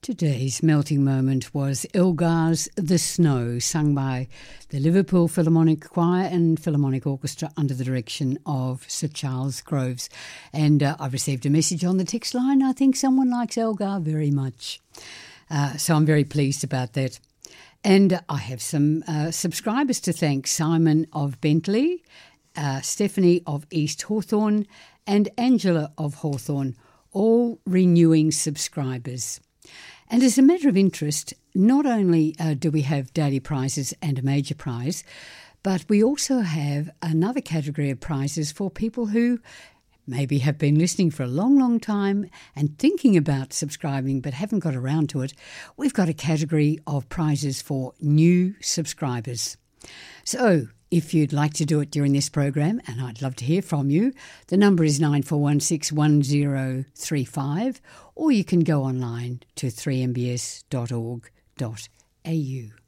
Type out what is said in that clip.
Today's melting moment was Elgar's The Snow, sung by the Liverpool Philharmonic Choir and Philharmonic Orchestra under the direction of Sir Charles Groves. And I've received a message on the text line. I think someone likes Elgar very much. So I'm very pleased about that. And I have some subscribers to thank: Simon of Bentley, Stephanie of East Hawthorn, and Angela of Hawthorn, all renewing subscribers. And as a matter of interest, not only do we have daily prizes and a major prize, but we also have another category of prizes for people who maybe have been listening for a long, long time and thinking about subscribing but haven't got around to it. We've got a category of prizes for new subscribers. So if you'd like to do it during this program, and I'd love to hear from you, the number is 94161035, or you can go online to 3mbs.org.au.